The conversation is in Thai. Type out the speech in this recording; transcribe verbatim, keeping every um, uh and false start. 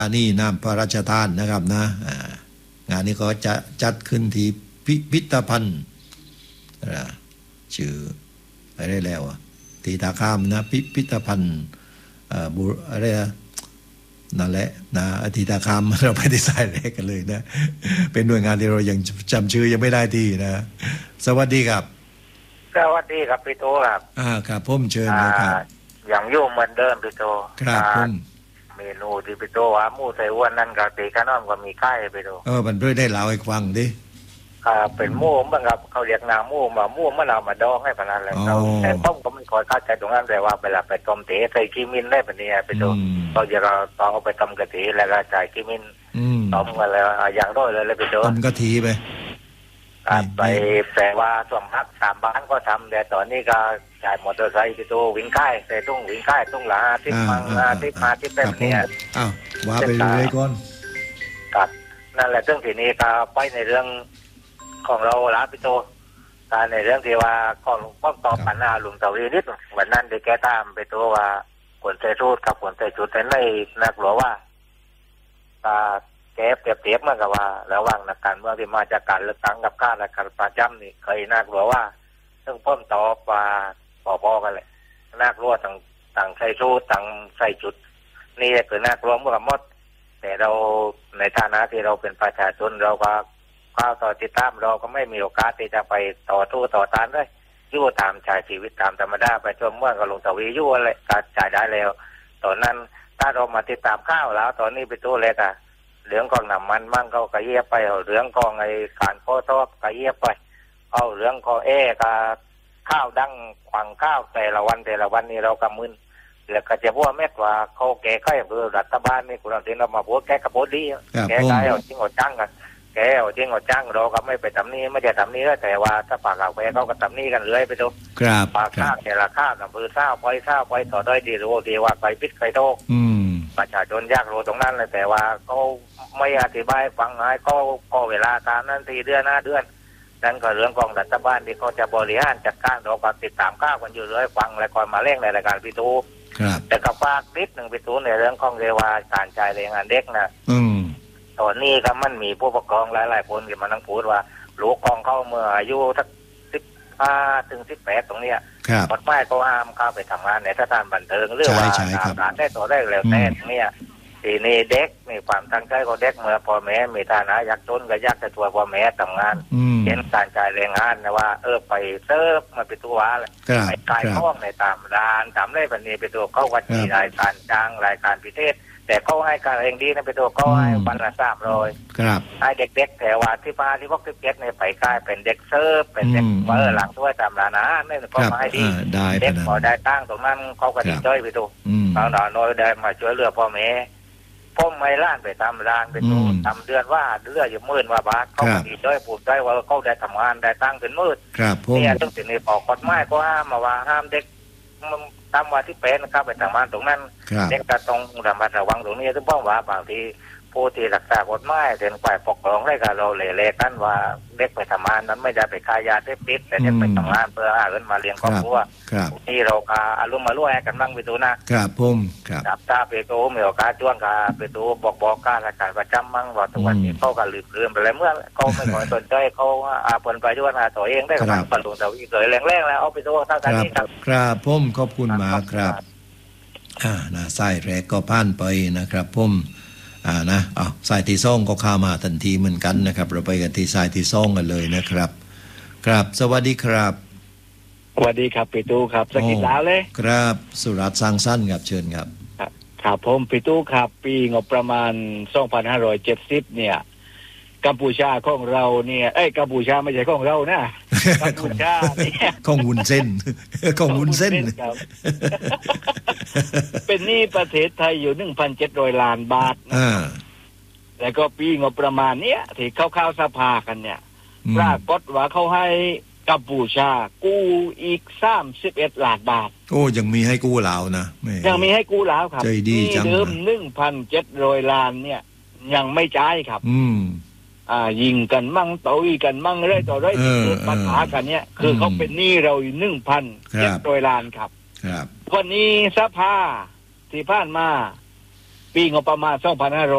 อันนี้น้ำพระราชทานนะครับนะงานนี้ก็จะจัดขึ้นที่พิพิธภัณฑ์ชื่ออะไรแล้วที่ท่าข้ามนะพิพิธภัณฑ์บุอะไรนั่นแหละนะที่ท่าข้ามเราไปที่สายแรกกันเลยนะเป็นหน่วยงานที่เรายังจำชื่อยังไม่ได้ที่นะสวัสดีครับสวัสดีครับพี่โตครับอ่าครับผมเชิญเลยครับอย่างยุ่งเหมือนเดิมพี่โตครับผมเมนูที่พี่โตว่าหมูใส่อ้วนนั่นกับตีขนมก็มีไข่พี่โตเออมันเพื่อได้เล่าให้ฟังดิอ่าเป็นหมูบ้างครับเขาเรียกนาหมูมาหมูมะนาวมาดองให้พนันเลยเขาแต่ต้มก็ไม่ค่อยเข้าใจตรงนั้นแต่ว่าเวลาไปต้มเต๋ใส่กิมินได้แบบนี้พี่โตเราจะเราต้องเอาไปต้มกะทิแล้วก็ใส่กิมินต้มกันแล้วอย่างร้อยเลยเลยพี่โตต้มกะทิไปไปแต่ว่าส่วนพักสามบ้านก็ทำแต่ตอนนี้ก็จ่ายมอเตอร์ไซค์พี่โตวิ่งใกล้แต่ตุ้งวิ่งใกล้ตุ้งหลาทิศมังทิศมาทิศเป็นเนี่ยอ้าวว่าไปเลยก่อนครับนั่นแหละเรื่องที่นี้ก็ไปในเรื่องของเราละพี่โตการในเรื่องที่ว่าของหลวงพ่อตอบปัญหาหลวงตาวีนิดวันนั้นได้แก้ตามไปตัวว่าผลใจทูดกับผลใจจุดแต่ในนักหลวงว่าแกเปรียบเทียบมากับว่าระหว่างนักการเมืองที่มาจากการเลือกตั้งกับข้าราชการประจำนี่เคยนักหลวงว่าซึ่งพ่อตอบว่าพอๆกันเลยนักหลวงต่างต่างใส่ทูดต่างใส่จุดนี่คือนักหลวงเมื่อหมดแต่เราในฐานะที่เราเป็นประชาชนเราก็ข้าวต่อติดตามเราก็ไม่มีโอกาสที่จะไปต่อทู่ต่อต้านเลยยู่ตามชายชีวิตตามธรรมดาไปชมเมื่อกับลงตะวียู่อะไรการจ่ายได้แล้วตอนนั้นถ้าเรามาติดตามข้าวแล้วตอนนี้ไปตู้เล็กอะเหลืองกองน้ำมันมั่งเขากระเยียบไปเอาเหลืองกองไอ้การโคตรกระเยียบไปเอาเหลืองกอเอกับข้าวดังขวางข้าวแต่ละวันแต่ละวันนี้เรากำมึนแล้วก็จะพูดแม่ว่าเขาแก้ไขเบอร์รัฐบาลนี่คุณเราถึงเรามาพูดแก้กระโปรงดีแก้ไขเอาจริงเอาจังกันแกเอาจริงเอาจังเราก็ไม่ไปทำนี้ไม่จะทำนี้แล้วแต่ว่าถ้าปากเอาไปเขาก็ทำนี้กันเลยไปดูปากข้าวแต่ละข้าวกับมือเศร้าปล่อยเศร้าปล่อยต่อได้ดีรู้ดีว่าไปพิษไปโตประชาชนยากรู้ตรงนั้นเลยแต่ว่าเขาไม่อธิบายฟังให้เขาก็เวลาตามนั้นทีเดือนหน้าเดือนนั่นก็เรื่องของรัฐบาลที่เขาจะบริหารจัดการเราก็ติดตามข้าวกันอยู่เลยฟังและคอยมาเร่งในรายการพิทูแต่กับฝากนิดหนึ่งพิทูในเรื่องของเรวาการจ่ายแรงงานเด็กนะตอนนี้ก็มันมีผู้ปกครองหลายๆคนที่มานั่งพูดว่าลูกกองเข้าเมื่ออายุสักสิบห้าถึงสิบแปดตรงเนี้ยกฎหมายก็ห้ามเข้าไปทำงานในสถานบันเทิงหรือว่าตามร้านได้ตัวได้แล้วแต่ตรงเนี้ยทีนี้เด็กมีความตั้งใจของเด็กเมื่อพ่อแม่มีฐานะยากจนก็ยากจะช่วยพ่อแม่ทำงานเห็นการจ่ายแรงงานนะว่าเออไปเซิร์ฟมาเป็นตัวเลยไปขายข้องในตามร้านตามได้แบบนี้เป็นตัวเข้าวัดมีรายการจ้างรายการพิเศษแต่เขาให้การเองดีนะเป็นตัวเขาให้วันละสามร้อยให้เด็กๆแต่ว่าที่มาที่พวกที่เก็ตในไปกลายเป็นเด็กเซิร์ฟเป็นเด็กเมื่อหลังด้วยตามร้านอาหารนี่ก็มาให้ดีเด็กพอได้ตั้งตรงนั้นเขาก็ดีใจไปตัวบางหน่อยน้อยได้มาช่วยเหลือพ่อแม่พ่อไม่ล้านไปตามร้านเป็นตัวทำเดือนว่าเดือนอยู่หมื่นว่าบาทเขาดีใจปลูกได้ว่าเขาได้ทำงานได้ตั้งเป็นมื่นเนี่ยต้องถึงในปอกกฎหมายก็ห้ามมาว่าห้ามเด็กตามว่าที่เป็นนะครับไปทำงานตรงนั้นเด็กจะต้องระมัดระวังตรงนี้ทุกบ้องว่าบางทีผู้ที่รักษากฎหมายเดินฝ่ายปกครองได้กับเราเล่ๆกันว่าเด็กไปทำงานนั้นไม่ได้ไปขายยาเสพติดแต่เด็กไปทำงานเพื่อหาเงินมาเลี้ยงครอบครัวที่เราคาอารมณ์มาล่วยกันบ้างไปดูนะครับผมครับจับตาไปดูมีโอกาสจ้วงกาไปดูบอกบอกการราชการประจำมั่งว่าตัวนี้เขาก็ลืมลืมไปแล้วเมื่อเขาไม่ขอสนใจเขาอาผลไปด้วยนะตัวเองได้กับปลุกแต่วิเกิดแรงๆแล้วเอาไปดูเท่ากันนี้ครับครับผมขอบคุณมากครับอ่านะสายแรกก็ผ่านไปนะครับผมอ่านะอ้าวสายที่ซ่องก็เข้ามาทันทีเหมือนกันนะครับเราไปกันที่สายที่ซ่องกันเลยนะครับครับสวัสดีครับสวัสดีครับพี่ตู้ครับสกิดลาวเลยครับสุรัตน์สร้างสั้นครับเชิญครับครับครับผมพี่ตู้ครับปีงบประมาณสองพันห้าร้อยเจ็ดสิบเนี่ยกัมพูชาของเราเนี่ยเอ้ยกัมพูชาไม่ใช่ของเรานะกัมพูชาเนี่ยของวุ้นเส้นของวุ้นเส้นเป็นหนี้ประเทศไทยอยู่ หนึ่งพันเจ็ดร้อย ล้านบาทนะแล้วก็ปีงบประมาณเนี้ยที่เข้าๆสภากันเนี่ยปรากฏว่าเขาให้กัมพูชากู้อีกสามสิบเอ็ดล้านบาทโอ้ยังมีให้กู้ลาวนะยังมีให้กู้ลาวครับใจดีจังเดิม หนึ่งพันเจ็ดร้อย ล้านเนี่ยยังไม่จ่ายครับอืมอ่ายิงกันมั่งต่อยกันมั่งเรื่อยต่อเรื่อยเกิดปัญหากันเนี่ยคือเขาเป็นหนี้เราอยู่ หนึ่งพันเจ็ดร้อย ล้านครับครับวันนี้สภาที่ผ่านมาปีงบประมาณสองพันห้าร้อย